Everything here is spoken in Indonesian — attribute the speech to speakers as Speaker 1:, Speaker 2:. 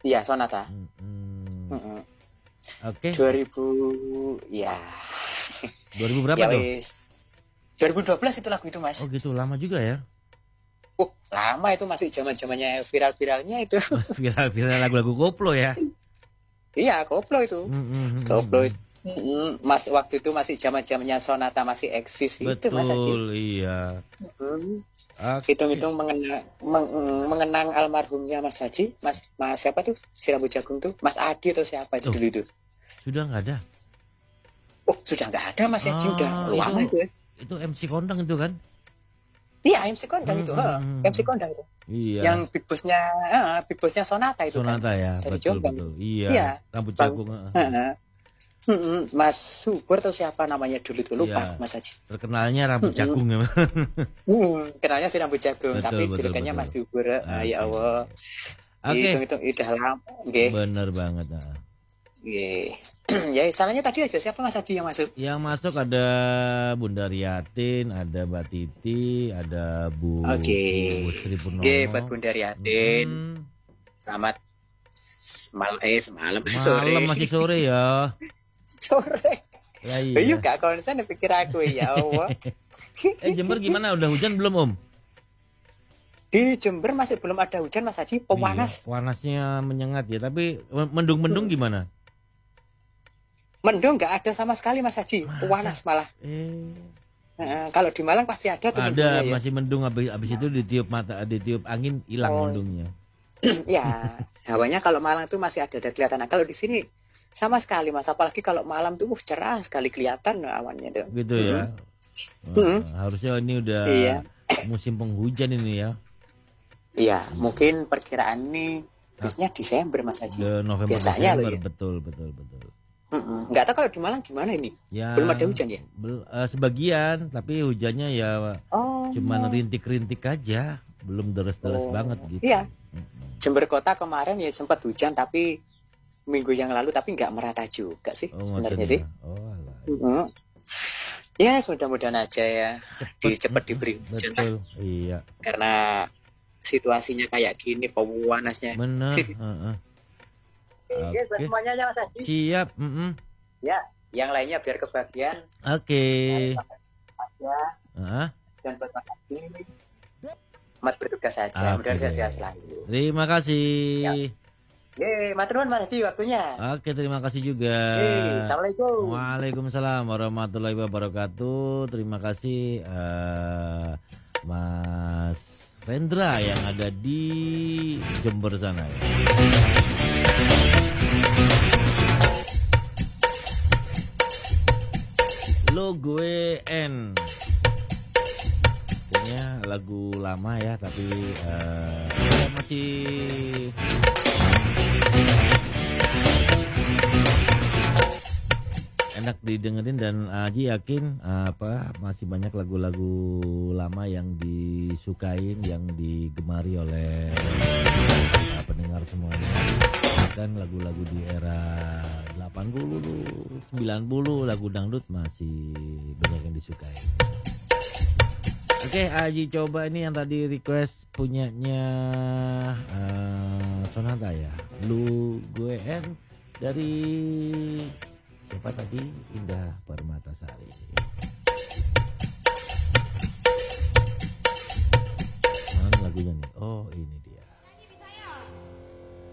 Speaker 1: Iya, sonata.
Speaker 2: Oke.
Speaker 1: 2000 ya.
Speaker 2: 2000 berapa
Speaker 1: ya
Speaker 2: tuh?
Speaker 1: Wis. 2012 itu lagu itu, Mas.
Speaker 2: Oh gitu, lama juga ya.
Speaker 1: Lama itu, masih zaman-zamannya viral-viralnya itu.
Speaker 2: Viral lagu-lagu koplo ya.
Speaker 1: Iya, koplo itu. Koplo itu. Mas, waktu itu masih zaman-zamannya sonata masih eksis.
Speaker 2: Betul,
Speaker 1: itu Mas Haji.
Speaker 2: Iya.
Speaker 1: Hitung-hitung mengenang almarhumnya Mas Haji, Mas siapa tuh? Si rambut jagung tuh, Mas Adi atau siapa itu dulu itu?
Speaker 2: Sudah nggak ada.
Speaker 1: Oh, sudah nggak ada Mas Haji, udah lama itu.
Speaker 2: Itu MC Kondang itu kan?
Speaker 1: Iya, MC Kondang itu. MC Kondang itu.
Speaker 2: Iya.
Speaker 1: Yang big bossnya sonata itu.
Speaker 2: Sonata
Speaker 1: kan?
Speaker 2: ya,
Speaker 1: Dari
Speaker 2: betul. Iya. Rambut jagung.
Speaker 1: Mas Subur atau siapa namanya dulu itu, lupa Mas Haji.
Speaker 2: Terkenalnya rambut jagung ya.
Speaker 1: Kenalnya si rambut jagung, tapi ceritanya Mas Subur. Ya Allah. Itu udah lama.
Speaker 2: Bener banget.
Speaker 1: Ya, salahnya tadi aja siapa Mas Haji yang masuk?
Speaker 2: Yang masuk ada Bunda Riatin, ada Mbak Titi, ada Bu Sri Purnomo.
Speaker 1: Buat Bunda Riatin. Selamat malam sore.
Speaker 2: Malam masih sore ya.
Speaker 1: Sore. Iya gak konsen pikir aku, ya Allah.
Speaker 2: Jember gimana? Udah hujan belum, Om?
Speaker 1: Di Jember masih belum ada hujan Mas Haji, panas.
Speaker 2: Panasnya menyengat ya, tapi mendung-mendung gimana?
Speaker 1: Mendung nggak ada sama sekali Mas Haji, panas malah. Kalau di Malang pasti ada tuh.
Speaker 2: Ada, masih mendung, habis itu ditiup angin hilang mendungnya.
Speaker 1: Ya, hawanya kalau Malang tuh masih ada kelihatan. Nah, kalau di sini sama sekali Mas, apalagi kalau malam tuh cerah sekali kelihatan awannya tuh.
Speaker 2: Gitu ya. Harusnya ini udah musim penghujan ini ya.
Speaker 1: Iya, mungkin perkiraan ini biasanya Desember Mas Haji.
Speaker 2: November,
Speaker 1: biasanya
Speaker 2: Desember,
Speaker 1: ya.
Speaker 2: Betul.
Speaker 1: Nggak tahu kalau di Malang gimana ini?
Speaker 2: Ya,
Speaker 1: belum ada hujan ya?
Speaker 2: Sebagian, tapi hujannya ya cuman rintik-rintik aja, belum deres-deres banget gitu.
Speaker 1: Iya. Jember Kota kemarin ya sempat hujan, tapi minggu yang lalu tapi nggak merata juga sih sebenarnya sih. Ya, mudah-mudahan aja ya cepat diberi hujan.
Speaker 2: Betul. Iya.
Speaker 1: Karena situasinya kayak gini, panasnya.
Speaker 2: Benar.
Speaker 1: Oke, semuanya aja Mas Haji.
Speaker 2: Siap.
Speaker 1: Ya, yang lainnya biar kebagian.
Speaker 2: Oke.
Speaker 1: Dan buat Mas Haji, selamat bertugas saja. Mudah-mudahan sehat selalu.
Speaker 2: Terima kasih.
Speaker 1: Matur nuwun Mas Haji waktunya.
Speaker 2: Oke, terima kasih juga.
Speaker 1: Assalamualaikum.
Speaker 2: Waalaikumsalam warahmatullahi wabarakatuh. Terima kasih Mas Rendra yang ada di Jember sana ya. Gue N. Kayaknya lagu lama ya, tapi masih enak didengerin, dan Aji yakin masih banyak lagu-lagu lama yang disukain, yang digemari oleh pendengar semuanya. Kan lagu-lagu di era 80, 90, lagu dangdut masih banyak yang disukai. Oke, Aji coba ini yang tadi request punyanya Sonata ya. Lu Gue N dari siapa tadi? Indah Permatasari. Mana lagunya nih? Oh, ini.